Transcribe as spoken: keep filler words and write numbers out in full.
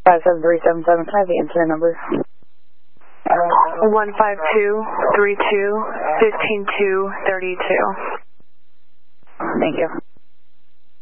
five seven three seven seven, can I have the incident number? one five two three two one five two three two. Thank you.